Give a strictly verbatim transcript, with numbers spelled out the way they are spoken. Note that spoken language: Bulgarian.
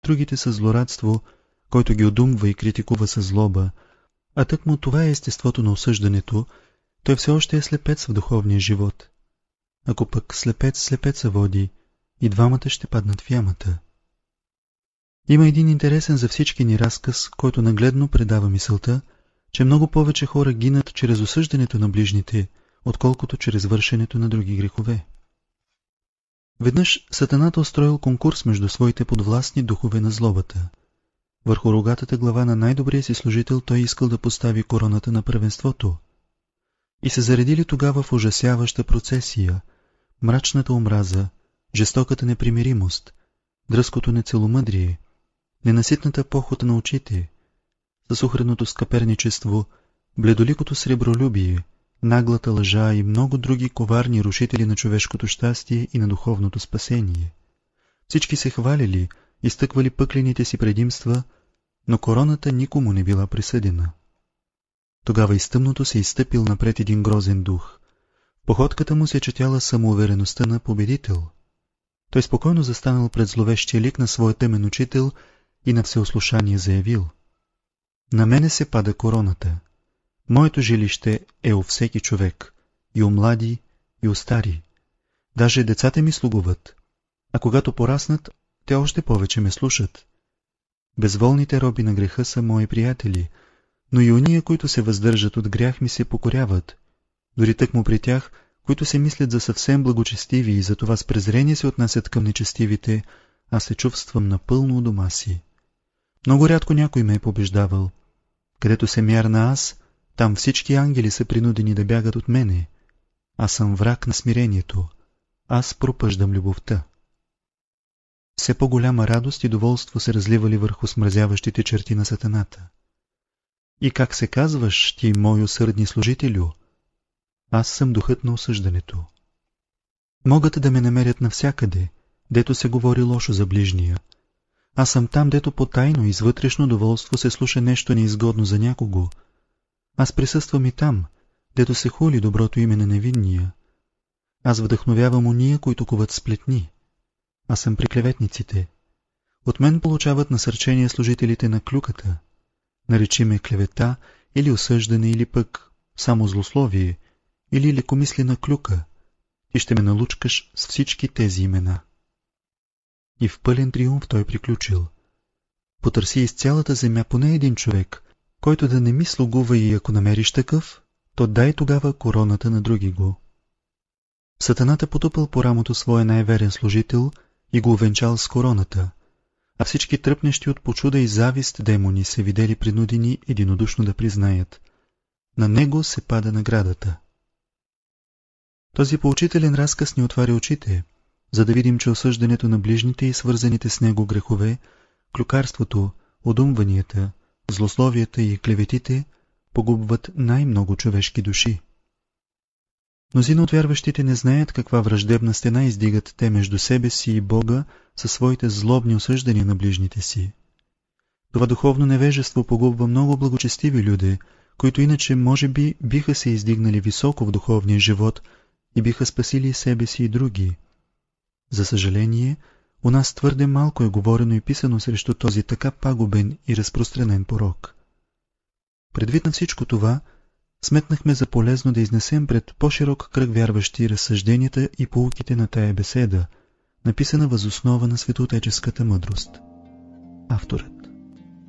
другите със злорадство, който ги одумва и критикува със злоба, а тъкмо това е естеството на осъждането, той все още е слепец в духовния живот. Ако пък слепец слепеца води, и двамата ще паднат в ямата. Има един интересен за всички ни разказ, който нагледно предава мисълта, че много повече хора гинат чрез осъждането на ближните, отколкото чрез вършенето на други грехове. Веднъж Сатаната устроил конкурс между своите подвластни духове на злобата. Върху рогатата глава на най-добрия си служител той искал да постави короната на първенството. И се заредили тогава в ужасяваща процесия, мрачната омраза, жестоката непримиримост, дръзкото нецеломъдрие, ненаситната похота на очите, съсухреното скъперничество, бледоликото сребролюбие, наглата лъжа и много други коварни рушители на човешкото щастие и на духовното спасение. Всички се хвалили, изтъквали пъклените си предимства, но короната никому не била присъдена. Тогава из тъмното се изстъпил напред един грозен дух. В походката му се четяла самоувереността на победител. Той спокойно застанал пред зловещия лик на своя тъмен учител и на всеослушание заявил: „На мене се пада короната. Моето жилище е у всеки човек, и у млади, и у стари. Даже децата ми слугуват, а когато пораснат, те още повече ме слушат. Безволните роби на греха са мои приятели, но и уния, които се въздържат от грях, ми се покоряват. Дори тъкмо при тях, които се мислят за съвсем благочестиви и затова с презрение се отнасят към нечестивите, аз се чувствам напълно у дома си. Много рядко някой ме е побеждавал. Където се мярна аз, там всички ангели са принудени да бягат от мене. Аз съм враг на смирението. Аз пропъждам любовта. Все по-голяма радост и доволство се разливали върху смразяващите черти на Сатаната. И как се казваш, ти, мой усърдни служителю? Аз съм духът на осъждането. Могат да ме намерят навсякъде, дето се говори лошо за ближния. Аз съм там, дето потайно и с вътрешно доволство се слуша нещо неизгодно за някого. Аз присъствам и там, дето се хули доброто име на невинния. Аз вдъхновявам уния, които куват сплетни. Аз съм при клеветниците. От мен получават насърчение служителите на клюката. Наречи ме клевета или осъждане, или пък само злословие, или лекомислена клюка, и ще ме налучкаш с всички тези имена. И в пълен триумф той приключил: потърси из цялата земя поне един човек, който да не ми слугува, и ако намериш такъв, то дай тогава короната на други го. Сатаната потупал по рамото своя най-верен служител и го увенчал с короната, а всички тръпнещи от почуда и завист демони се видели принудени единодушно да признаят: на него се пада наградата. Този поучителен разказ ни отваря очите, за да видим, че осъждането на ближните и свързаните с него грехове, клюкарството, одумванията, злословията и клеветите погубват най-много човешки души. Мнозина от вярващите не знаят каква враждебна стена издигат те между себе си и Бога със своите злобни осъждания на ближните си. Това духовно невежество погубва много благочестиви люди, които иначе може би биха се издигнали високо в духовния живот и биха спасили себе си и други. За съжаление, у нас твърде малко е говорено и писано срещу този така пагубен и разпространен порок. Предвид на всичко това, сметнахме за полезно да изнесем пред по-широк кръг вярващи разсъжденията и поуките на тая беседа, написана въз основа на светоотеческата мъдрост. Авторът.